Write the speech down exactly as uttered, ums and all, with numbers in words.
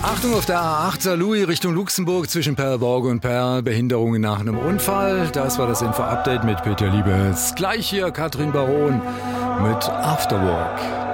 Achtung auf der A acht, Saarlouis Richtung Luxemburg zwischen Perlborg und Perl. Behinderungen nach einem Unfall. Das war das Info-Update mit Peter Liebes. Gleich hier Katrin Baron mit Afterwork.